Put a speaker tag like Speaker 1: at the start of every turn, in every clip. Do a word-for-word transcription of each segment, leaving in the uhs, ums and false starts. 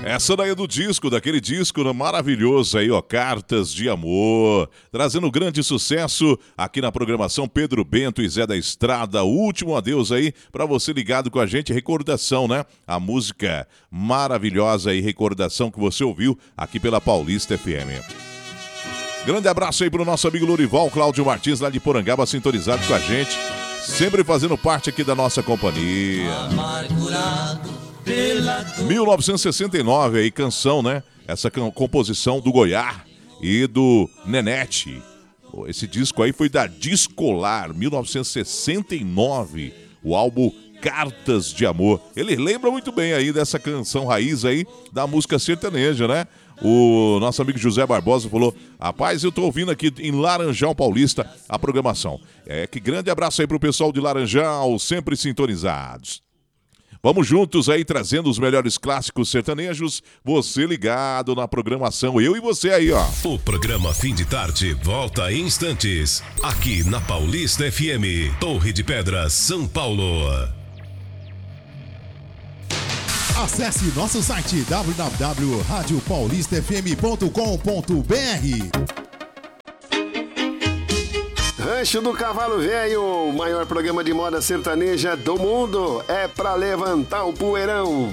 Speaker 1: Essa daí é do disco, daquele disco maravilhoso aí, ó, Cartas de Amor, trazendo grande sucesso aqui na programação Pedro Bento e Zé da Estrada. Último adeus aí pra você ligado com a gente, recordação, né? A música maravilhosa e recordação que você ouviu aqui pela Paulista F M. Grande abraço aí pro nosso amigo Lorival Cláudio Martins lá de Porangaba, sintonizado com a gente, sempre fazendo parte aqui da nossa companhia. mil novecentos e sessenta e nove aí, canção, né? Essa composição do Goiás e do Nenete. Esse disco aí foi da Discolar, mil novecentos e sessenta e nove, o álbum Cartas de Amor. Ele lembra muito bem aí dessa canção raiz aí da música sertaneja, né? O nosso amigo José Barbosa falou: rapaz, eu tô ouvindo aqui em Laranjal Paulista a programação. É, que grande abraço aí pro pessoal de Laranjal, sempre sintonizados. Vamos juntos aí, trazendo os melhores clássicos sertanejos. Você ligado na programação, eu e você aí, ó.
Speaker 2: O programa Fim de Tarde volta em instantes, aqui na Paulista F M, Torre de Pedras, São Paulo.
Speaker 3: Acesse nosso site w w w ponto rádio paulista f m ponto com ponto b r.
Speaker 4: Rancho do Cavalo Velho, o maior programa de moda sertaneja do mundo, é pra levantar o poeirão.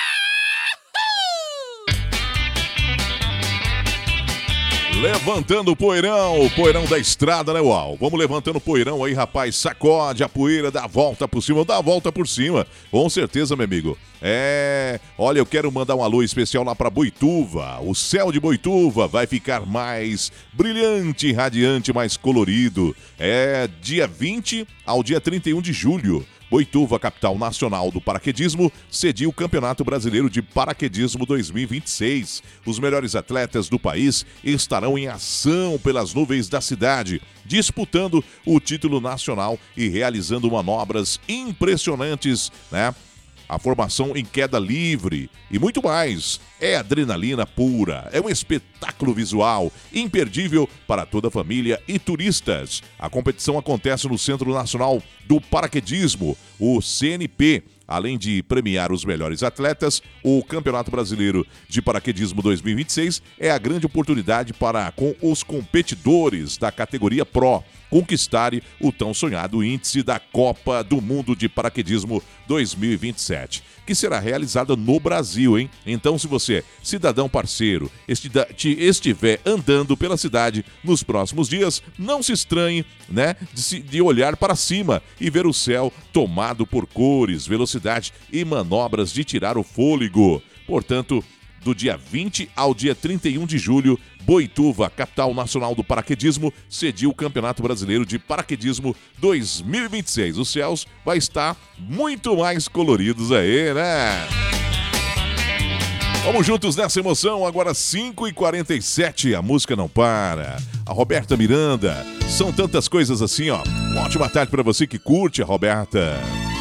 Speaker 1: Levantando o poeirão, o poeirão da estrada, né, uau? Vamos levantando o poeirão aí, rapaz, sacode a poeira, dá a volta por cima, dá a volta por cima, com certeza, meu amigo. É, olha, eu quero mandar um alô especial lá pra Boituva. O céu de Boituva vai ficar mais brilhante, radiante, mais colorido. É dia vinte ao dia trinta e um de julho. Boituva, capital nacional do paraquedismo, cedia o Campeonato Brasileiro de Paraquedismo dois mil e vinte e seis. Os melhores atletas do país estarão em ação pelas nuvens da cidade, disputando o título nacional e realizando manobras impressionantes, né? A formação em queda livre e muito mais. É adrenalina pura, é um espetáculo visual imperdível para toda a família e turistas. A competição acontece no Centro Nacional do Paraquedismo, o C N P. Além de premiar os melhores atletas, o Campeonato Brasileiro de Paraquedismo dois mil e vinte e seis é a grande oportunidade para, com os competidores da categoria Pro, conquistarem o tão sonhado índice da Copa do Mundo de Paraquedismo dois mil e vinte e sete, que será realizada no Brasil, hein? Então, se você, cidadão parceiro, estiver andando pela cidade nos próximos dias, não se estranhe, né, de, se, de olhar para cima e ver o céu tomado por cores, velocidade e manobras de tirar o fôlego. Portanto, do dia vinte ao dia trinta e um de julho, Boituva, capital nacional do paraquedismo, cedia o Campeonato Brasileiro de Paraquedismo dois mil e vinte e seis. Os céus vai estar muito mais coloridos aí, né? Vamos juntos nessa emoção, agora cinco e quarenta e sete, a música não para. A Roberta Miranda, são tantas coisas assim, ó. Uma ótima tarde pra você que curte a Roberta.